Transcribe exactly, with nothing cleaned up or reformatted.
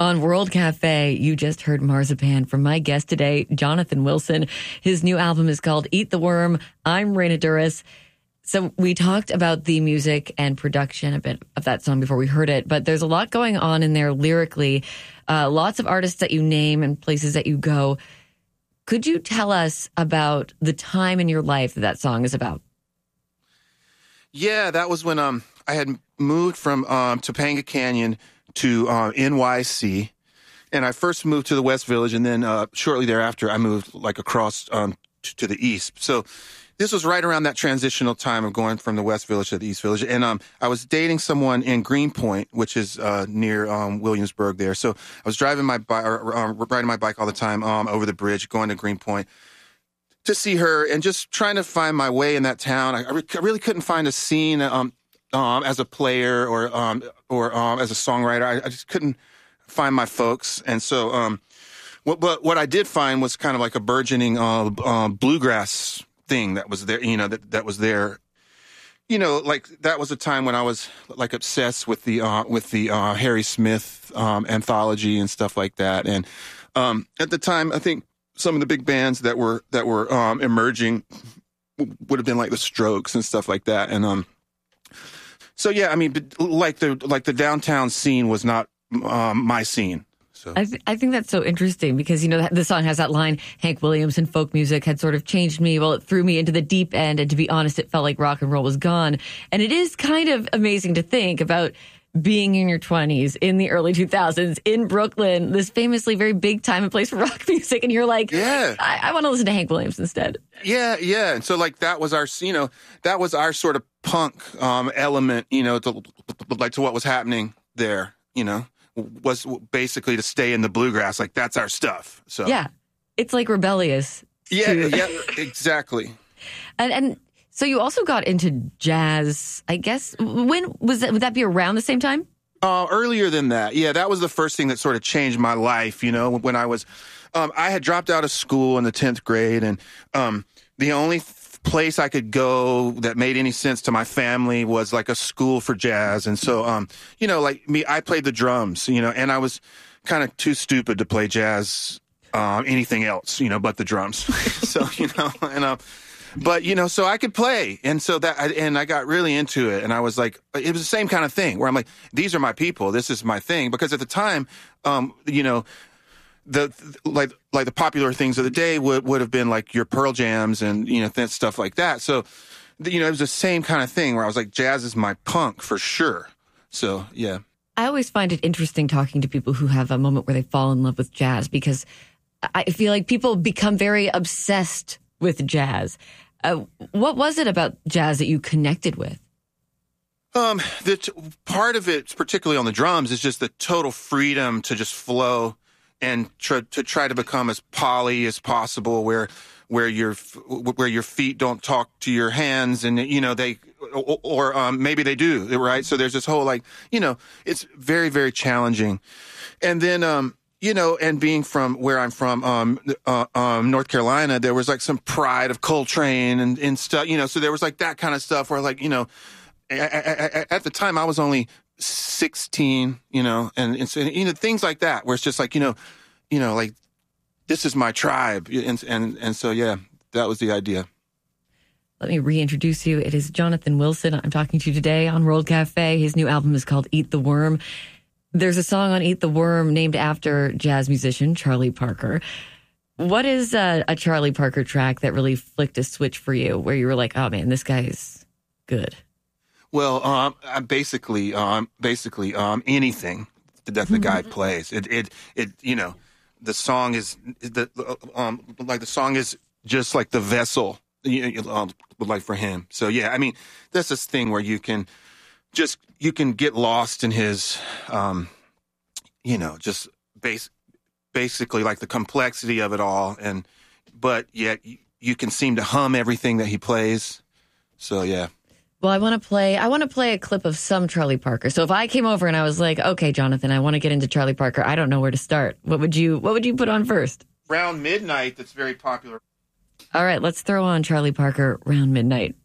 On World Cafe, you just heard Marzipan from my guest today, Jonathan Wilson. His new album is called Eat the Worm. I'm Raina Duras. So we talked about the music and production a bit of that song before we heard it, but there's a lot going on in there lyrically. Uh, lots of artists that you name and places that you go. Could you tell us about the time in your life that that song is about? Yeah, that was when um I had moved from um Topanga Canyon to uh, N Y C, and I first moved to the West Village, and then uh, shortly thereafter I moved like across um, t- to the East. So this was right around that transitional time of going from the West Village to the East Village, and um, I was dating someone in Greenpoint, which is uh, near um, Williamsburg there. So I was driving my bike, or, um, riding my bike all the time um, over the bridge, going to Greenpoint to see her, and just trying to find my way in that town. I, I, re- I really couldn't find a scene. Um, Um, as a player or um, or um, as a songwriter, I, I just couldn't find my folks, and so um, what but what I did find was kind of like a burgeoning uh, uh, bluegrass thing that was there. You know that that was there. You know, like that was a time when I was like obsessed with the uh, with the uh, Harry Smith um, anthology and stuff like that. And um, at the time, I think some of the big bands that were that were um, emerging would have been like the Strokes and stuff like that, and um. So yeah, I mean, like the like the downtown scene was not um, my scene. So I, th- I think that's so interesting because, you know, the song has that line, Hank Williams and folk music had sort of changed me. Well, it threw me into the deep end. And to be honest, it felt like rock and roll was gone. And it is kind of amazing to think about being in your twenties in the early two thousands in Brooklyn, this famously very big time and place for rock music. And you're like, yeah, I, I want to listen to Hank Williams instead. Yeah, yeah. And so like that was our, you know, that was our sort of punk um, element, you know, to, like to what was happening there, you know, was basically to stay in the bluegrass. Like that's our stuff. So yeah, it's like rebellious. Yeah, to... yeah, exactly. and and. So you also got into jazz, I guess. When was that? Would that be around the same time? Uh, earlier than that. Yeah, that was the first thing that sort of changed my life, you know, when I was, um, I had dropped out of school in the tenth grade, and um, the only th- place I could go that made any sense to my family was like a school for jazz. And so, um, you know, like me, I played the drums, you know, and I was kind of too stupid to play jazz, um, anything else, you know, but the drums. So, you know, and, um, But, you know, so I could play. And so that, and I got really into it. And I was like, it was the same kind of thing where I'm like, these are my people. This is my thing. Because at the time, um, you know, the, like, like the popular things of the day would, would have been like your Pearl Jams and, you know, th- stuff like that. So, you know, it was the same kind of thing where I was like, jazz is my punk for sure. So, yeah. I always find it interesting talking to people who have a moment where they fall in love with jazz because I feel like people become very obsessed with jazz. Uh, what was it about jazz that you connected with? Um, the t- part of it, particularly on the drums, is just the total freedom to just flow and tr- to try to become as poly as possible, where where your where your feet don't talk to your hands, and you know they, or, or um, maybe they do, right? So there's this whole like, you know, it's very very challenging, and then um. You know, and being from where I'm from, um, uh, um, North Carolina, there was like some pride of Coltrane and, and stuff, you know, so there was like that kind of stuff where like, you know, I, I, I, at the time I was only sixteen, you know, and, and so, you know, things like that where it's just like, you know, you know, like this is my tribe. And, and, and so, yeah, that was the idea. Let me reintroduce you. It is Jonathan Wilson. I'm talking to you today on World Cafe. His new album is called Eat the Worm. There's a song on Eat the Worm named after jazz musician Charlie Parker. What is a, a Charlie Parker track that really flicked a switch for you where you were like, oh man, this guy is good? Well, um, I basically, um, basically, um, anything that the guy plays, it, it, it, you know, the song is the, um, like the song is just like the vessel, you know, um, like for him. So yeah, I mean, that's this thing where you can just, you can get lost in his, um, you know, just base, basically like the complexity of it all. And, but yet you, you can seem to hum everything that he plays. So, yeah. Well, I want to play, I want to play a clip of some Charlie Parker. So if I came over and I was like, okay, Jonathan, I want to get into Charlie Parker. I don't know where to start. What would you, what would you put on first? Round Midnight. That's very popular. All right, let's throw on Charlie Parker, Round Midnight.